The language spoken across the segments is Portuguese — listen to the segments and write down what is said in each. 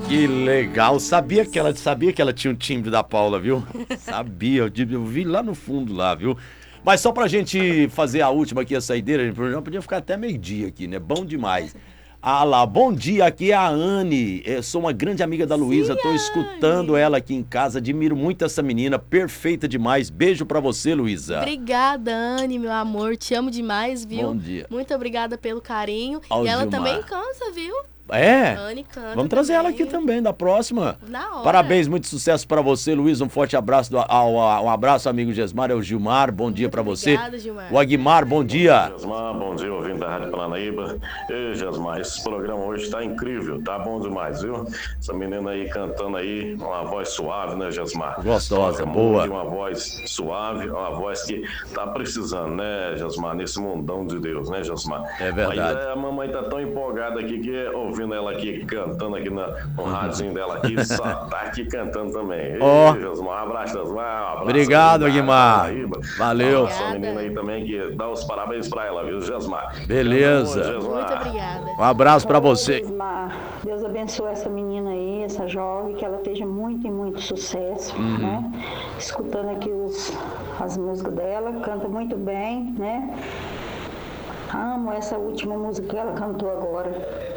Que legal. Sabia que ela tinha um timbre da Paula, viu? Sabia, eu vi lá no fundo lá, viu? Mas só pra gente fazer a última aqui, a saideira, o programa podia ficar até meio-dia aqui, né? Bom demais. Ah lá, bom dia, aqui é a Anne. Eu sou uma grande amiga da Luísa, tô escutando ela aqui em casa, admiro muito essa menina, perfeita demais. Beijo pra você, Luísa. Obrigada, Anne, meu amor, te amo demais, viu? Bom dia. Muito obrigada pelo carinho. Ao e ela Gilmar. também canta, viu? É? Anne canta. Vamos trazer ela também. aqui também, da próxima. Na hora. Parabéns, muito sucesso pra você, Luiz. Um forte abraço, um abraço, amigo Gesmar, é o Gilmar, bom dia pra você. Obrigada, Gilmar. O Aguimar, bom dia. Gesmar, bom dia, ouvinte da Rádio Paranaíba. Ei, Gesmar, esse programa hoje tá incrível, tá bom demais, viu? Essa menina aí cantando aí, uma voz suave, né, Gesmar? Gostosa, Toca boa. muito, uma voz suave, uma voz que tá precisando, né, Gesmar, nesse mundão de Deus, né, Gesmar? É verdade. Mas a mamãe tá tão empolgada aqui que ouvindo ela aqui cantando aqui no radinho dela aqui, só tá aqui cantando também. Ó. Ei, Gesmar, um abraço, Gesmar, um abraço. Obrigado, Aguimar. Paranaíba. Valeu. Essa menina aí também que dá os parabéns pra ela, viu, Gesmar? Beleza. Muito obrigada. Um abraço pra você. Gesmar, Deus abençoe essa menina aí, essa jovem, que ela esteja muito e muito sucesso, né? Escutando aqui as músicas dela, canta muito bem, né? Amo essa última música que ela cantou agora.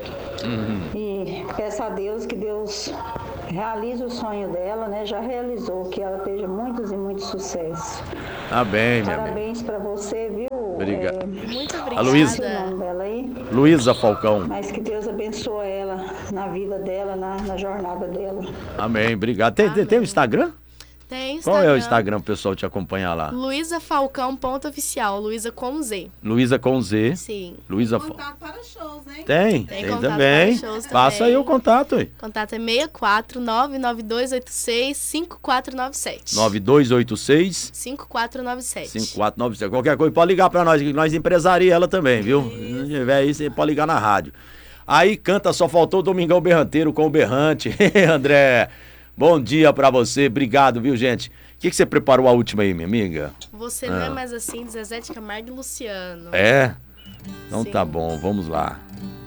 E peço a Deus que Deus realize o sonho dela, né? Já realizou, que ela esteja muitos e muitos sucessos. Tá bem, minha amiga. Parabéns pra você, viu? Obrigado. Muito A obrigada. Luísa. O nome dela aí. Luísa Falcão. Mas que Deus abençoe ela na vida dela, na jornada dela. Amém, obrigado. Tem o Instagram? Tem Instagram. Qual é o Instagram pro pessoal te acompanhar lá? Luísa Falcão, .oficial. Luísa com Z. Luísa com Z. Sim. Luísa Contato para shows, hein? Tem contato também. para shows Passa também. aí o contato aí. Contato é 64 99286 5497. 9286 5497. 5497. Qualquer coisa pode ligar pra nós, que nós empresaria ela também, viu? Se tiver aí, você pode ligar na rádio. Aí canta, só faltou o Domingão Berranteiro com o Berrante. André, bom dia pra você, obrigado, viu, gente? O que você preparou a última aí, minha amiga? Você não é mais assim, de Zezé de Camargo e Luciano. É? Então Sim. tá bom, vamos lá.